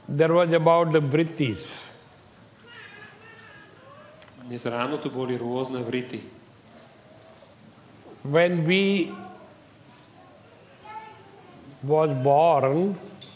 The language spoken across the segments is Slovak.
there was about the vrittis. Dnes ráno tu boli rôzne vrity. When we was born,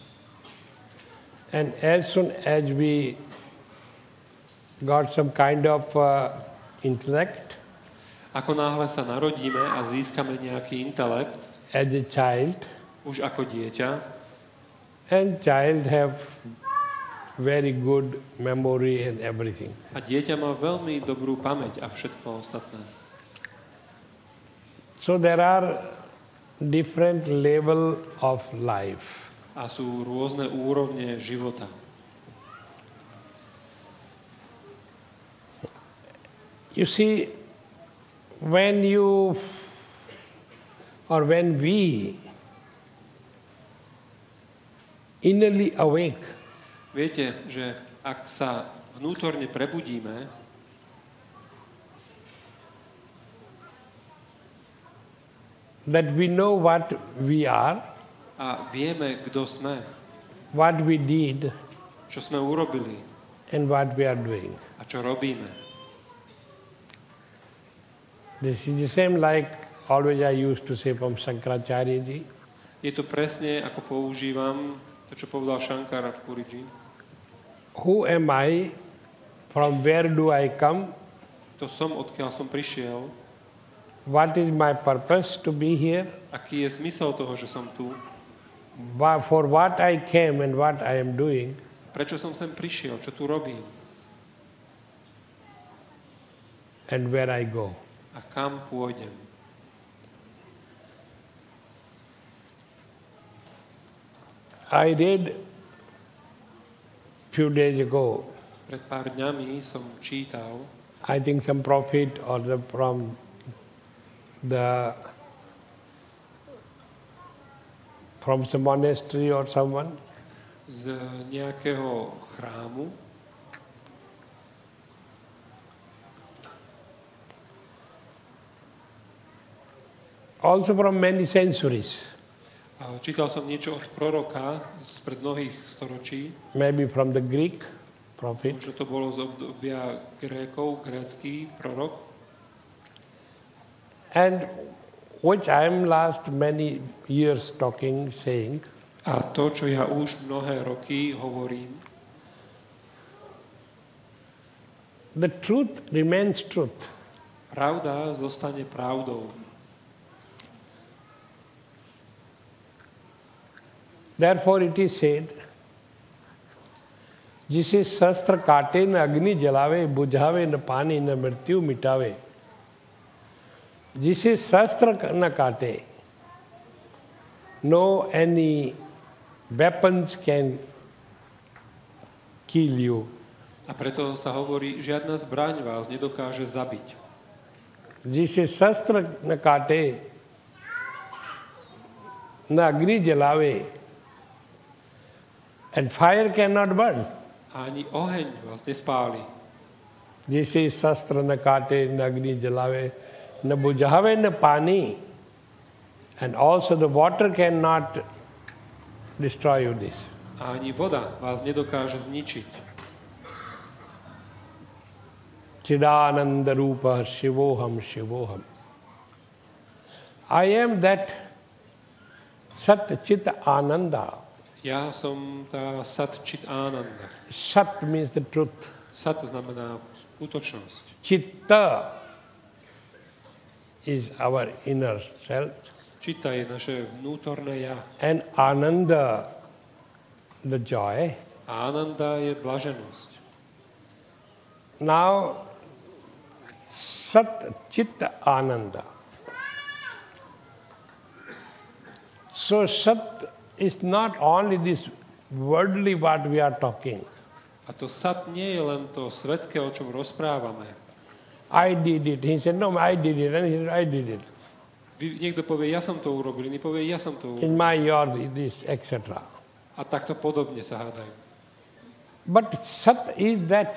and as soon as we got some kind of intellect, Ako náhle sa narodíme a získame nejaký intelekt, as a child, už ako dieťa, and child have very good memory and everything. a dieťa má veľmi dobrú pamäť a všetko ostatné. So there are different level of life. A sú rôzne úrovne života. You see, when you or when we innerly awake, Viete, že ak sa vnútorne prebudíme, that we know what we are, a vieme, kto sme, what we did, čo sme urobili and what we are doing. a čo robíme. This is the same like always I used to say from Shankaracharya ji. Je to presne, ako používam to, čo povedal Shankara Puriji. Who am I? From where do I come? To som, odkiaľ som prišiel, What is my purpose to be here? aký je zmysel toho, že som tu, For what I came and what I am doing. prečo som sem prišiel, čo tu robím And where I go. a kam pôjdem. I read few days ago, Pred pár dňami som čítal, I think some prophet or from some monastery or someone, z nejakého chrámu, also from many centuries, a čítal som niečo od proroka spred mnohých storočí, maybe from the Greek prophet, možno to bolo z obdobia Grékov, grécky prorok, and which I am last many years talking, saying, a to, čo ja už mnohé roky hovorím, the truth remains truth. pravda zostane pravdou. Therefore it is said, जिसे शस्त्र काटे न अग्नि जलावे, बुझावे न पानी न मृत्यु मिटावे. जिसे शस्त्र न काटे, no any weapons can kill you. A preto sa hovorí, žiadna zbraň vás nedokáže zabiť. जिसे शस्त्र न काटे, न अग्नि जलावे, and fire cannot burn. A ani oheň vás nespáli. जिसे शस्त्र न काटे न अग्नि जलावे न बुझावे न पानी, and also the water cannot destroy you this. A ani voda vás nedokáže zničiť. Chidananda Rupa Shivoham Shivoham. I am that Sat Chit Ananda. Ja som tá Sat Chit Ananda. Sat means the truth. Sat znamená skutočnosť. Chitta is our inner self. Chitta je naše vnútorné ja. And Ananda, the joy. A Ananda je blaženosť. Now, Sat Chitta Ananda. So Sat is not only this worldly what we are talking. A to Sat nie je len to svetské, o čom rozprávame. I did it. He said, no, I did it. And he said, I did it. Niekto povie, ja som to urobil, iný povie, ja som to urobil. In my yard, this, etc. A takto podobne sa hádajú. But Sat is that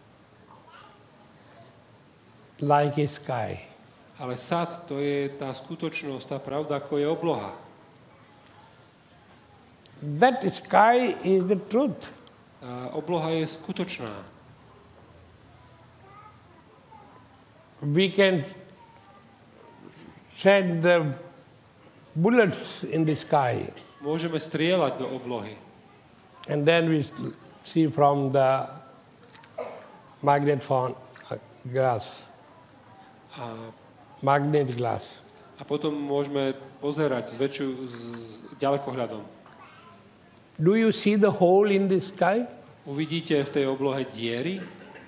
like a sky. Ale Sat, to je tá skutočnosť, tá pravda, ako je obloha. That sky is the truth. Obloha je skutočná. We can send the bullets in the sky, Môžeme strieľať do oblohy. and then we see from the magnet glass, A, magnet glass. a potom môžeme pozerať s ďalekohľadom. Do you see the hole in the sky? Uvidíte v tej oblohe diery?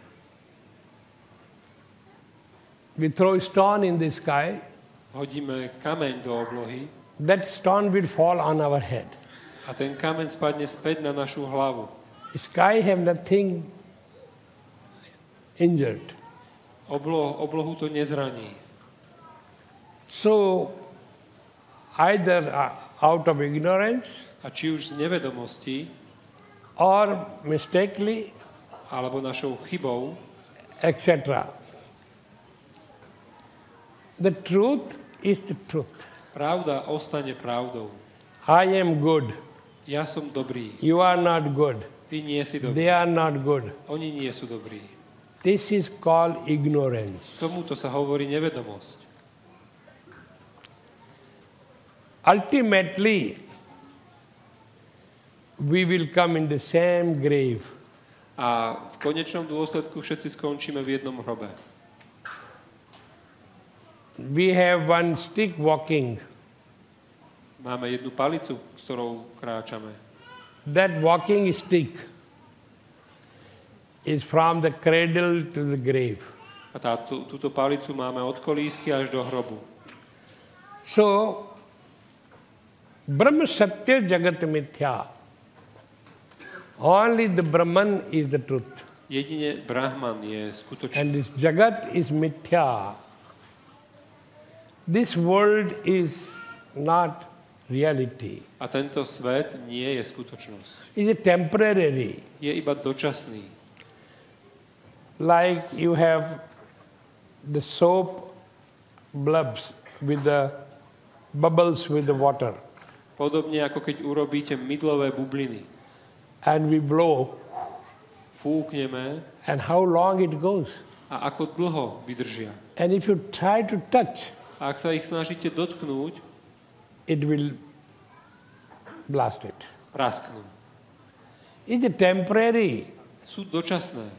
We throw a stone in the sky, Hodíme kameň do oblohy that stone will fall on our head. a ten kameň spadne späť na našu hlavu. Sky have nothing injured. Oblohu to nezraní. So either out of ignorance A či už z nevedomosti, or mistakenly, alebo našou chybou, etc. The truth is the truth. pravda ostane pravdou. I am good. Ja som dobrý, You are not good. ty nie si dobrý, They are not good. oni nie sú dobrí. This is called ignorance. Tomuto sa hovorí nevedomosť. Ultimately, we will come in the same grave. A v konečnom dôsledku všetci skončíme v jednom hrobe. We have one stick walking. Máme jednu palicu, s ktorou kráčame. That walking stick is from the cradle to the grave. A túto palicu máme od kolísky až do hrobu. So, Brahma Satya Jagat Mithya. Only the Brahman is the truth. Jedine Brahman je skutočný. And this Jagat is Mithya. This world is not reality. A tento svet nie je skutočnosť. It is temporary. Je iba dočasný. Like you have the soap blobs with the bubbles with the water. Podobne ako keď urobíte mydlové bubliny. And we blow. Fúkneme And how long it goes. a ako dlho vydržia. And if you try to touch, A ak sa ich snažíte dotknúť, it will blast it. prasknú. It's temporary. Sú dočasné.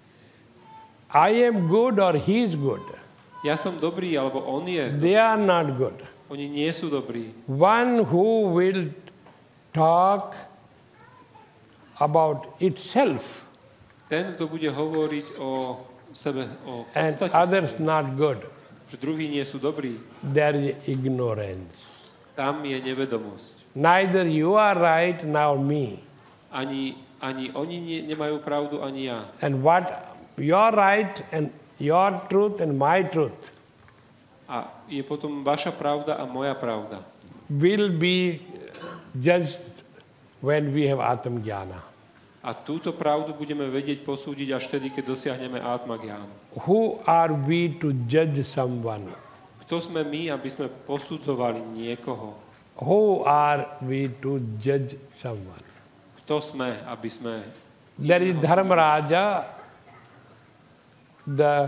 I am good or he is good. Ja som dobrý, alebo on je. They are not good. Oni nie sú dobrí. One who will talk about itself Ten, kto bude hovoriť o sebe, o and podstate others svojej, not good, že druhí nie sú dobrí, there is ignorance. tam je nevedomosť. Neither you are right nor me. Ani oni nemajú pravdu, ani ja. And what your right and your truth and my truth A je potom vaša pravda a moja pravda. will be judged when we have Atma Jnana. A túto pravdu budeme vedieť posúdiť až vtedy, keď dosiahneme Atma Gyánu. Who are we to judge someone? Kto sme my, aby sme posudzovali niekoho? Who are we to judge someone? Kto sme, aby sme... There is Dharmaraja, the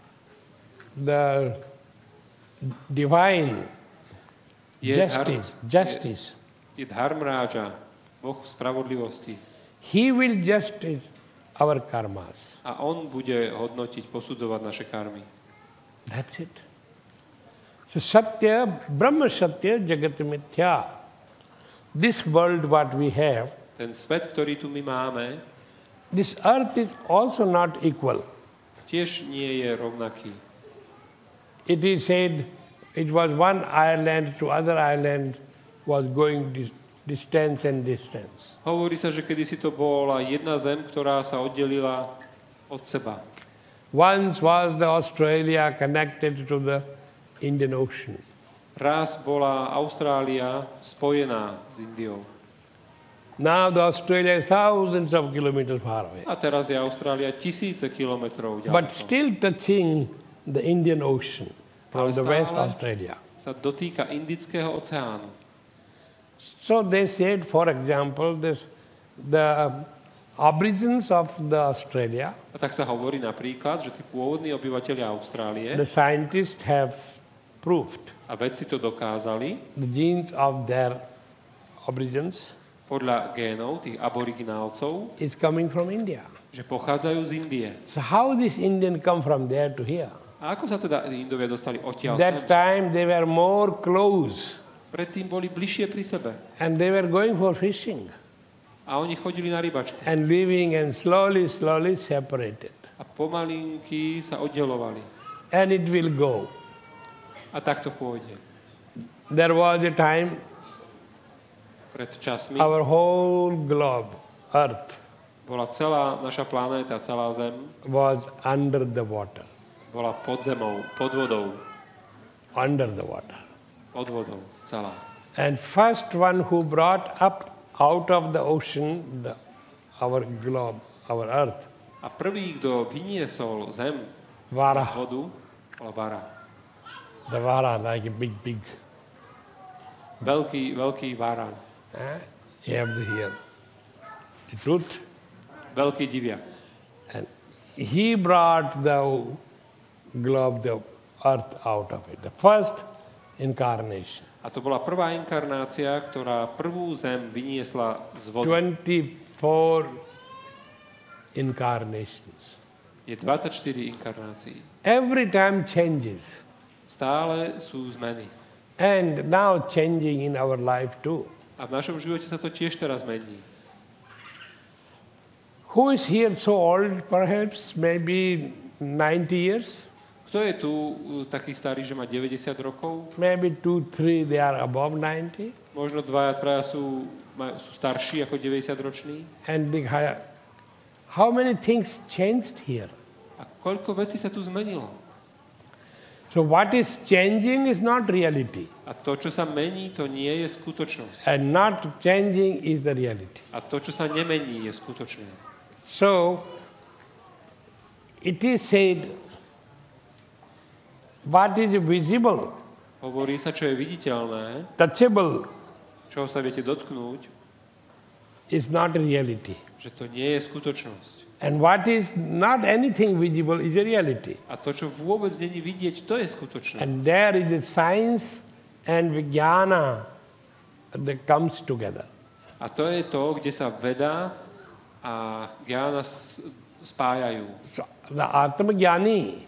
divine Je justice. Je Dharmaraja, Boh spravodlivosti. He will justice our karmas. A on bude hodnotiť, posudzovať naše karmy. That's it. So Satya, Brahma Satya, Jagat Mithya. This world what we have, Ten svet, ktorý tu my máme, this earth is also not equal. tiež nie je rovnaký. It is said it was one island to other island was going distance and distance. Hovorí sa, že kedysi to bola jedna zem, ktorá sa oddelila od seba. Once was the Australia connected to the Indian Ocean. Raz bola Austrália spojená s Indiou. Now the Australia is thousands of kilometers far away. A teraz je Austrália tisíce kilometrov But ďaleko. still touching the Indian Ocean from Ale the West stále Australia. sa dotýka Indického oceánu. So they said, for example, the Aborigines of the Australia, A tak sa hovorí napríklad, že tí pôvodní obyvateľia Austrálie, the scientists have proved a vedci to dokázali, the genes of their aborigines podľa génov tých aboriginálcov, is coming from India. že pochádzajú z Indie. So how this Indian come from there to here? A ako sa teda Indovia dostali odtiaľ That sem? time they were more close Predtým boli bližšie pri sebe. and they were going for fishing A oni chodili na rybačku. and living and slowly separated. A pomalinky sa oddelovali. And it will go. A tak to pôjde. There was a time Pred časmi our whole globe, Earth, bola celá naša planéta, celá Zem, was under the water. bola pod zemou, pod vodou, Under the water. pod vodou, celá. And first one who brought up out of the ocean our globe, our Earth, A prvý, kto vyniesol Zem Vara. vodu, bola Vara. The Vara, like a big. Veľký Varan. You have the here. The truth. Veľký diviak. And he brought the globe, the earth out of it. The first incarnation. A to bola prvá inkarnácia, ktorá prvú Zem vyniesla z vody. 24 incarnations. Je 24 inkarnácií. Every time changes. Stále sú zmeny. And now changing in our life too. A v našom živote sa to tiež teraz mení. Who is here so old, perhaps, maybe 90 years? Kto je tu taký starý, že má 90 rokov? Maybe 2, 3, they are above 90. Možno dvaja, traja sú starší ako 90-roční. And how many things changed here? A koľko vecí sa tu zmenilo? So what is changing is not reality. A to, čo sa mení, to nie je skutočnosť. And not changing is the reality. A to, čo sa nemení, je skutočné. So, it is said, what is visible, Hovorí sa, čo je viditeľné, touchable, čoho sa viete dotknúť, is not reality. že to nie je skutočnosť. And what is not anything visible is a reality. A to, čo vôbec není vidieť, to je skutočné. And there is a science and vijnana that comes together. A to je to, kde sa veda a gyána spájajú. So the Atmajnani,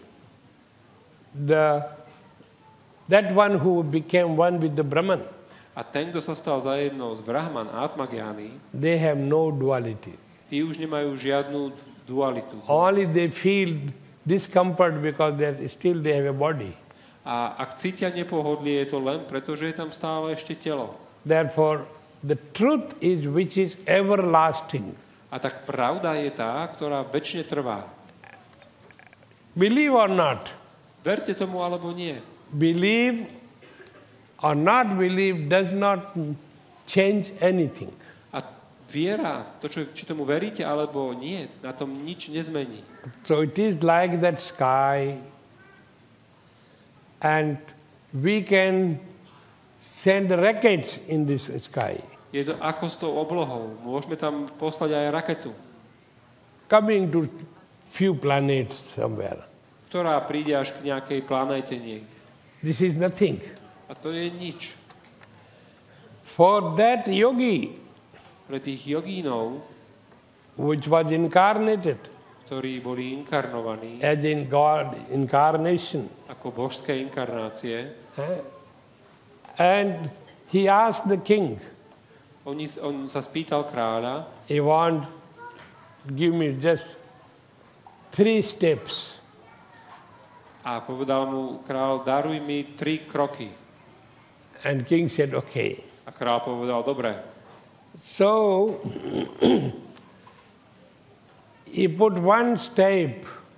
that one who became one with the Brahman, A ten, kto sa stal zajedno s Brahman a Atmagyány, they have no duality. tí už nemajú žiadnu dualitu. Only they feel discomfort because still they have a body. A ak cítia nepohodlie, je to len preto, že je tam stále ešte telo. Therefore, the truth is which is everlasting. A tak pravda je tá, ktorá večne trvá. Believe or not, Verte tomu alebo nie. believe or not believe does not change anything. A viera, to, či tomu veríte alebo nie, na tom nič nezmení. So it is like that sky, and we can send rockets in this sky, Je to ako s tou oblohou. Môžeme tam poslať aj raketu, coming to few planets somewhere. ktorá príde až k nejakej planéte niekde. This is nothing. A to je nič. For that yogi, Pre tých jogínov, which was incarnated ktorí boli inkarnovaní as in God incarnation, ako božské inkarnácie, and he asked the king, on sa spýtal kráľa, he want give me just 3 steps. a povedal mu kráľ, daruj mi 3 kroky. And king said, okay. A kráľ povedal, dobre. So he put 1 step,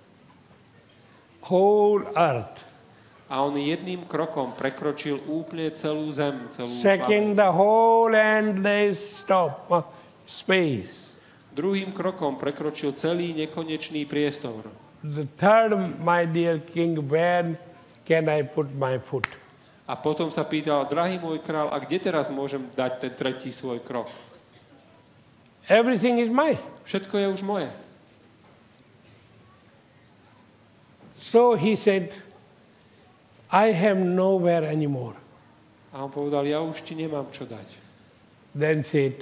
whole earth. A on jedným krokom prekročil úplne celú zem, celú Second, the whole endless space. Druhým krokom prekročil celý nekonečný priestor. The third, my dear king, where can I put my foot? A potom sa pýtal, drahý môj král, a kde teraz môžem dať ten tretí svoj krok? Everything is mine. Všetko je už moje. So he said, I have nowhere anymore. A on povedal, ja už ti nemám čo dať. Then said,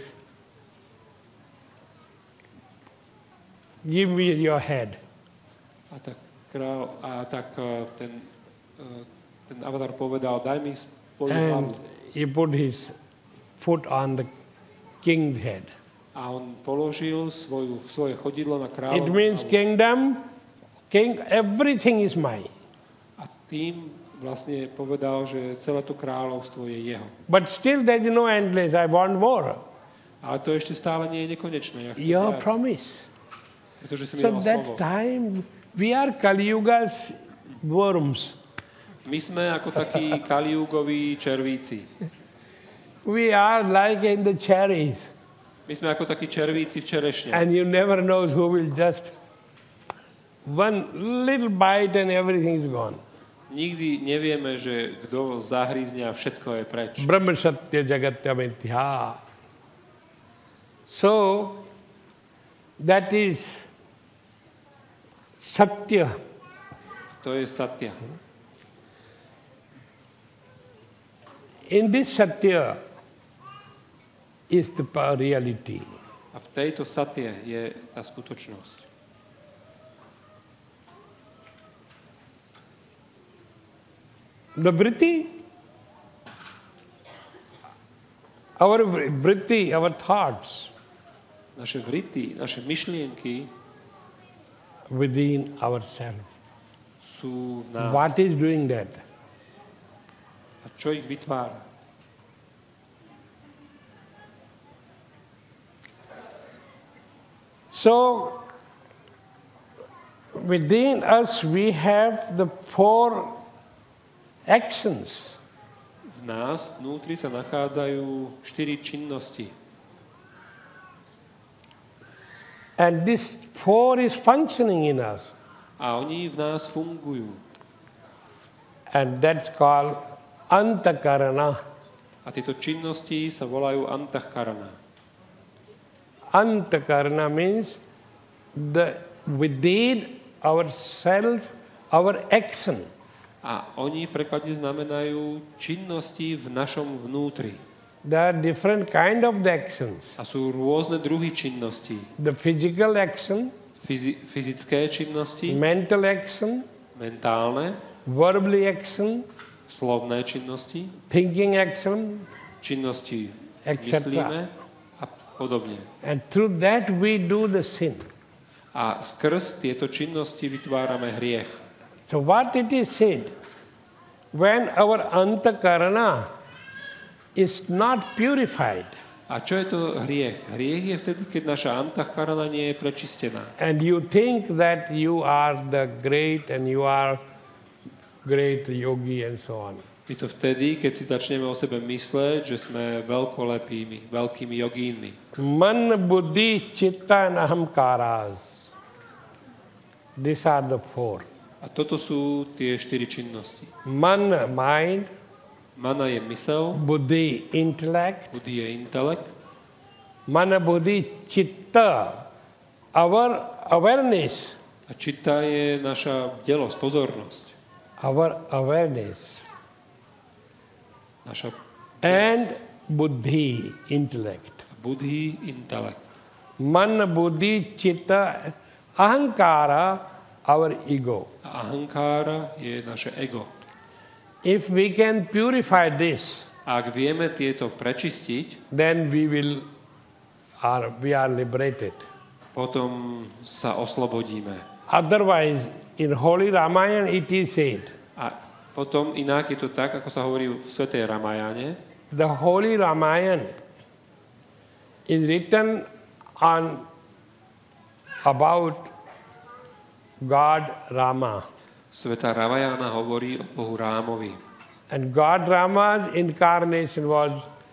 give me your head. A tak ten avatar povedal, daj mi svoju hlavu. And he put his foot on the king's head. A on položil svoje chodidlo na kráľovú It means hlavu. king, everything is mine. A tým vlastne povedal, že celé to kráľovstvo je jeho. But still there is no endless. I want more. Ale to ešte stále nie je nekonečné. Ja chcem Your viac, promise. pretože si mi So dal that slovo. time we are Kali Yuga's worms. My sme ako takí kaliugoví červíci. We are like in the cherries. My sme ako takí červíci v čerešne. And you never know who will just one little bite and everything is gone. Nikdy nevieme, že kto zahrízne a všetko je preč. Brahma Satya Jagatya Mithya. So, that is Satya. To je satya. In this Satya is the reality. A v tejto satye je tá skutočnosť. The vritti, our thoughts Naše vrity, naše myšlienky within ourselves. sú v nás. What is doing that? A čo ich vytvára? So, within us we have the 4 actions. V nás, vnútri sa nachádzajú 4 činnosti. And this 4 is functioning in us. A oni v nás fungujú. And that's called antakarana. A tieto činnosti sa volajú antahkarana. Antakarana means within ourself, our action. A oni v preklade znamenajú činnosti v našom vnútri. There are different kind of the actions. A sú rôzne druhy činností. The physical action, Fyzické činnosti, mental action, mentálne, verbally action, slovné činnosti, thinking action, činnosti etc. myslíme a podobne. And through that we do the sin. A skrz tieto činnosti vytvárame hriech. So what it is said, when our antakarana is not purified, A čo je to hriech? Hriech je vtedy, keď naša antahkarana nie je prečistená. and you think that you are the great and you are great yogi and so on. Je to vtedy, keď si začneme o sebe mysleť, že sme veľkolepými, veľkými jogínmi. Man, buddhi, chitta and ahamkaras. These are the 4. A toto sú tie 4 činnosti. Man, mind, Mana je mysel, buddhi, intellect, buddhi je intelekt, mana, buddhi, chitta, our awareness, a chitta je naša bdelosť, pozornosť. our awareness, Naša and buddhi, intellect. buddhi, intelekt. Man, buddhi, chitta, ahankara, our ego. A ahankára je naše ego. If we can purify this, A ak vieme tieto prečistiť, then we are liberated. potom sa oslobodíme. Otherwise, in Holy Ramayana it is said, A potom inak je to tak, ako sa hovorí v Svätej Ramayane. the Holy Ramayana is written about God Rama. Svätá Ramayana hovorí o Bohu Rámovi. And God Rama's incarnation was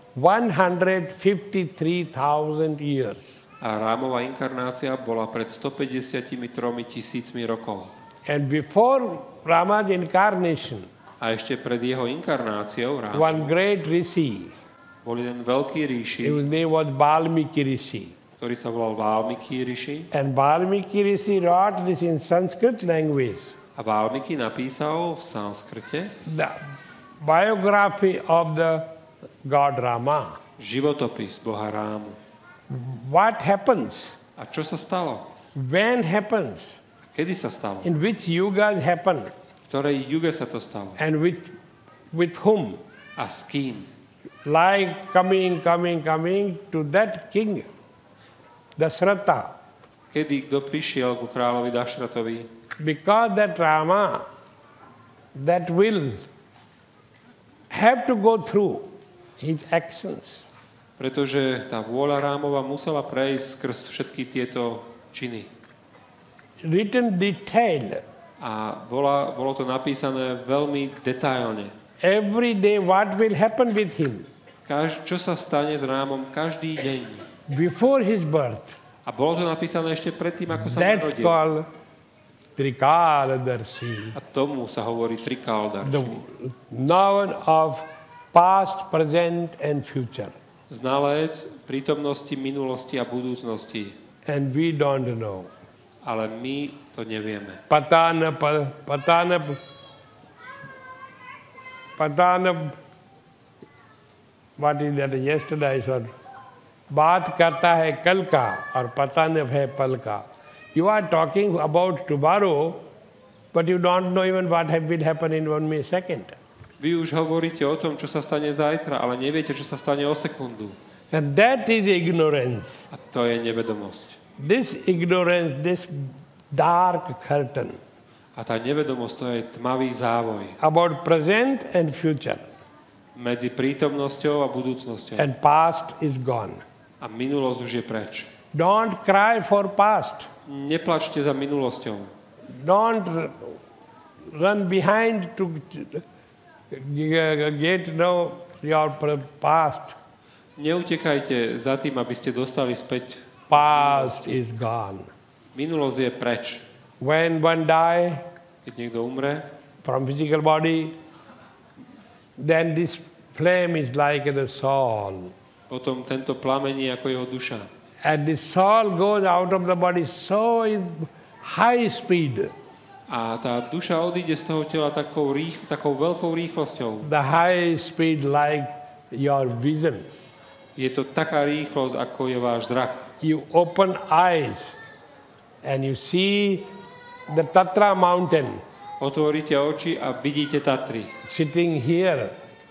153,000 years. A Rámova inkarnácia bola pred 153 000 rokov. And before Rama's incarnation, A ešte pred jeho inkarnáciou one great rishi, bol jeden veľký ríši, his name was Valmiki Rishi. ktorý sa volal Valmiki Rishi. And Valmiki Rishi wrote this in Sanskrit language. A Valmiki napísal v sanskrite The biography of the god Rama. životopis Boha Rámu. What happens? A čo sa stalo? When happens? Kedy sa stalo? In which yugas happen? V ktorej juge sa to stalo? And with whom? A s kým? Like coming to that king, Dasratha. Kedy kto prišiel ku kráľovi Dašratovi? Because that Rama, that will have to go through his actions. Pretože tá vôľa Rámova musela prejsť skrz všetky tieto činy. Written detail. A bolo to napísané veľmi detailne. Every day what will happen with him. Čo sa stane s Rámom každý deň. Before his birth. A bolo to napísané ešte predtým, ako sa That's narodil. called Trikaladarshi. A tomu sa hovorí The Trikaldarshi. knower of past, present and future. Znalec prítomnosti, minulosti a budúcnosti. And we don't know. Ale my to nevieme. Patana, what is that? Yesterday I saw. बात करता है कल का और पता न है पल का. You are talking about tomorrow, but you don't know even what will happen in 1 second. Vy už hovoríte o tom, čo sa stane zajtra, ale neviete, čo sa stane o sekundu. And that is ignorance. A to je nevedomosť. This ignorance, this dark curtain A tá nevedomosť, to je tmavý závoj about present and future. medzi prítomnosťou a budúcnosťou. And past is gone. A minulosť už je preč. Don't cry for past. Neplačte za minulosťou. Don't run behind to get to know your past. Neutekajte za tým, aby ste dostali späť. Past is gone. Minulosť je preč. When one die Keď niekto umre, from physical body, then this flame is like the soul. potom tento plamen je ako jeho duša. And the soul goes out of the body so in high speed. A tá duša odíde z toho tela takou veľkou rýchlosťou. The high speed like your vision. Je to taká rýchlosť, ako je váš zrak. You open eyes and you see the Tatra mountain Otvoríte oči a vidíte Tatry. sitting here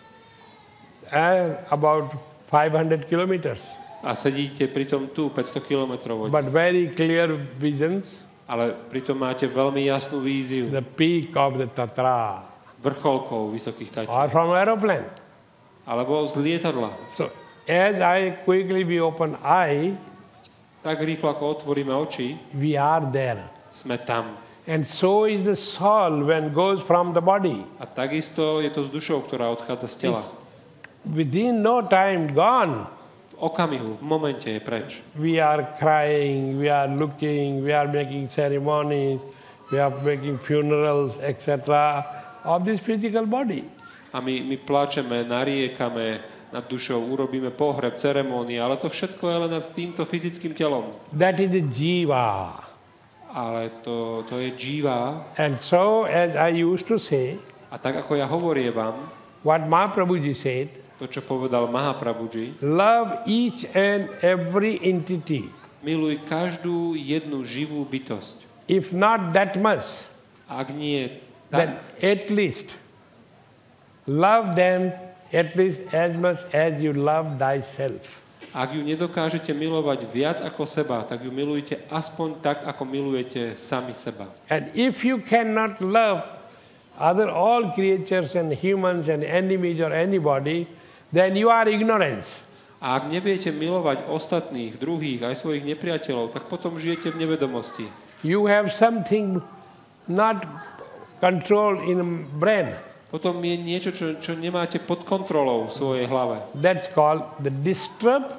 about 500 kilometers. A sedíte pritom tu 500 kilometrov od. But very clear visions, Ale pritom máte veľmi jasnú víziu the peak of the Tatra vrcholkov vysokých Tatier. or from aeroplane. Alebo z lietadla. So as I quickly we open eye, Tak rýchlo, ako otvoríme oči, we are there. sme tam. And so is the soul when goes from the body. A takisto je to s dušou, ktorá odchádza z tela. Within no time gone. V okamihu, v momente je preč. We are crying, we are looking, we are making ceremonies, we are making funerals, etc. of this physical body. A my plačeme, nariekame nad dušou, urobíme pohreb, ceremónie, ale to všetko je len nad týmto fyzickým telom. That is the jiva. Ale to je džíva. And so, as I used to say, A tak ako ja hovorievam, what Mahaprabhuji said, to, čo povedal Mahaprabhuji, love each and every entity. miluj každú jednu živú bytosť. If not that much, Ak nie then tak, at least love them at least as much as you love thyself. ak ju nedokážete milovať viac ako seba, tak ju milujte aspoň tak, ako milujete sami seba. And if you cannot love all creatures and humans and enemies or anybody, then you are ignorance. A ak neviete milovať ostatných, druhých, aj svojich nepriateľov, tak potom žijete v nevedomosti. You have something not controlled in brain. Potom je niečo, čo nemáte pod kontrolou v svojej hlave. That's called the disturbed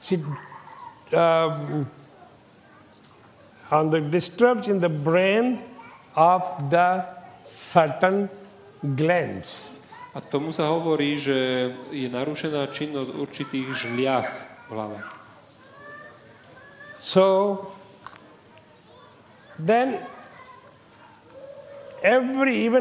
in the brain of the certain glands. A tomu sa hovorí, že je narušená činnosť určitých žliaz v hlave. So then even